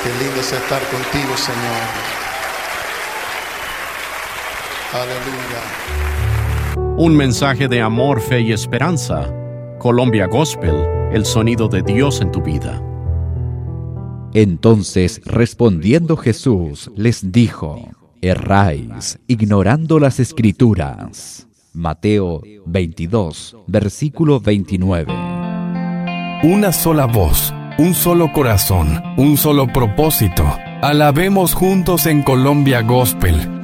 Qué lindo es estar contigo, Señor. Aleluya. Un mensaje de amor, fe y esperanza. Colombia Gospel, el sonido de Dios en tu vida. Entonces, respondiendo Jesús, les dijo: erráis, ignorando las Escrituras. Mateo 22, versículo 29. Una sola voz, un solo corazón, un solo propósito. Alabemos juntos en Colombia Gospel.